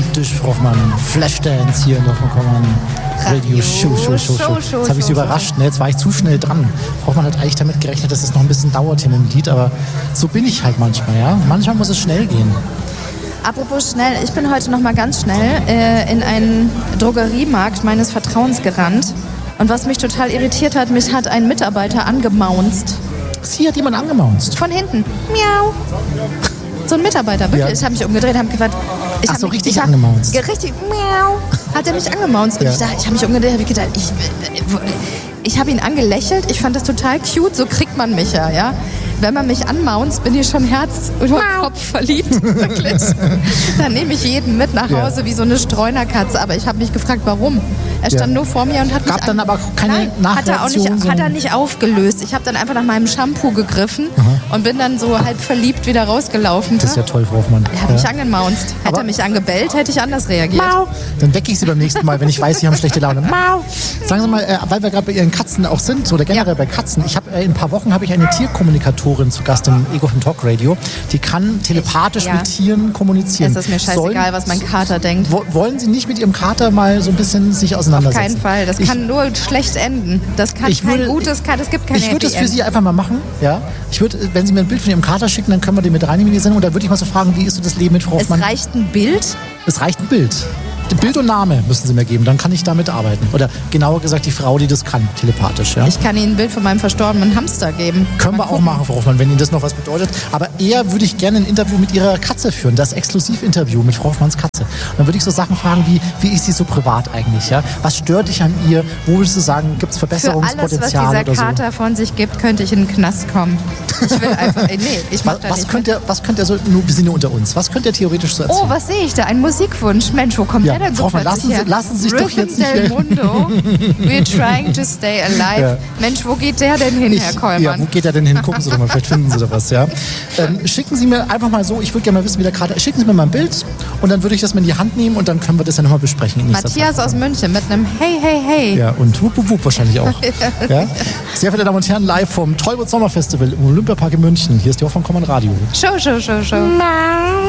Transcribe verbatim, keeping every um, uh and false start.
Fantastisch, Frau Hoffmann. Flashdance hier in der Hoffmann Radio Show, Show, Show, Show. Jetzt habe ich Sie überrascht, ne? Jetzt war ich zu schnell dran. Frau Hoffmann hat eigentlich damit gerechnet, dass es noch ein bisschen dauert hier mit dem Lied, aber so bin ich halt manchmal, ja. Manchmal muss es schnell gehen. Apropos schnell, ich bin heute noch mal ganz schnell äh, in einen Drogeriemarkt meines Vertrauens gerannt. Und was mich total irritiert hat, mich hat ein Mitarbeiter angemaunzt. Sie hat jemand angemaunzt? Von hinten. Miau. So ein Mitarbeiter, wirklich. Ja. Ich habe mich umgedreht, habe gefragt. Ich Ach so, mich, richtig ich angemaunzt. Hab, richtig, miau. Hat er mich angemaunzt. Und Ja. ich, dachte, ich habe mich umgedreht, habe gedacht, ich, ich habe ihn angelächelt. Ich fand das total cute, so kriegt man mich ja, ja. Wenn man mich anmaunzt, bin ich schon Herz über Kopf verliebt, wirklich. Dann nehme ich jeden mit nach Hause Ja. wie so eine Streunerkatze. Aber ich habe mich gefragt, warum. Er stand Ja. nur vor mir und hat Gab mich dann aber keine Nein, hat er auch nicht, Nachreaktion, hat er nicht aufgelöst. Ich habe dann einfach nach meinem Shampoo gegriffen und bin dann so halb verliebt wieder rausgelaufen. Das ist ja toll, Frau Hoffmann. Er hat mich angemaunzt. Hätte Aber- er mich angebellt, hätte ich anders reagiert. Mau. Dann wecke ich Sie beim nächsten Mal, wenn ich weiß, Sie haben schlechte Laune. Mau. Sagen Sie mal, äh, weil wir gerade bei Ihren Katzen auch sind, oder generell Ja. bei Katzen. Ich habe äh, in ein paar Wochen habe ich eine Tierkommunikatorin zu Gast im Ego von Talk Radio. Die kann telepathisch ja. mit Tieren kommunizieren. Es ist mir scheißegal, Sollen- was mein Kater denkt. Wo, wollen Sie nicht mit Ihrem Kater mal so ein bisschen sich Auf auseinandersetzen? keinen Fall. Das Ich- kann nur schlecht enden. Das kann Ich kein würde- gutes, kann, es gibt keine Ich würde das Happy für Sie End. einfach mal machen. Ja? Ich würde, wenn Sie mir ein Bild von Ihrem Kater schicken, dann können wir den mit reinnehmen in die Sendung. Und da würde ich mal so fragen, wie ist so das Leben mit Frau Es Hoffmann? reicht ein Bild. Es reicht ein Bild. Bild und Name müssen Sie mir geben, dann kann ich damit arbeiten. Oder genauer gesagt die Frau, die das kann, telepathisch. Ja? Ich kann Ihnen ein Bild von meinem verstorbenen Hamster geben. Können Mal wir auch gucken. machen, Frau Hoffmann, wenn Ihnen das noch was bedeutet. Aber eher würde ich gerne ein Interview mit Ihrer Katze führen, das Exklusivinterview mit Frau Hoffmanns Katze. Und dann würde ich so Sachen fragen wie, wie ist sie so privat eigentlich? Ja? Was stört dich an ihr? Wo würdest du sagen, gibt es Für alles, was Verbesserungspotenzial dieser oder so? Kater von sich gibt, könnte ich in den Knast kommen. Ich will einfach, nee, ich mach Was, da was, nicht könnt mit. ihr, was könnt ihr so, nur wir sind nur unter uns, was könnt ihr theoretisch so erzählen? Oh, was sehe ich da? Ein Musikwunsch. Mensch, wo kommt Ja, der denn so Frau Hoffmann, plötzlich lassen Sie- her? lassen Sie sich doch Rhythm jetzt nicht- del Mundo. We're trying to stay alive. Ja. Mensch, wo geht der denn hin, Herr Ich, Kollmann? ja, wo geht er denn hin? Gucken Sie doch mal, vielleicht finden Sie da was, ja. Ähm, schicken Sie mir einfach mal so, ich würde gerne mal wissen, wie der Kater ist. Schicken Sie mir mal ein Bild und dann würde ich das mal in die Hand nehmen und dann können wir das ja nochmal besprechen. In nächster Matthias Zeit. aus München mit einem Hey, hey, hey. Ja, und wup, wup, wup wahrscheinlich auch. Ja? Sehr verehrte Damen und Herren, live vom Tollwood Sommerfestival im Olympiapark in München. Hier ist die Hoffmann Radio. Show, show, show, show.